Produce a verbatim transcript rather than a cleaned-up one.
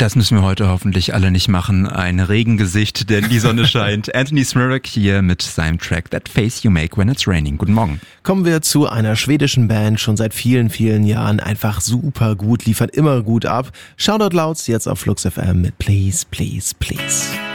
Das müssen wir heute hoffentlich alle nicht machen. Ein Regengesicht, denn die Sonne scheint. Anthony Smirek hier mit seinem Track That Face You Make When It's Raining. Guten Morgen. Kommen wir zu einer schwedischen Band, schon seit vielen, vielen Jahren einfach super gut, liefert immer gut ab. Shoutout Louds jetzt auf Flux F M mit Please, Please, Please.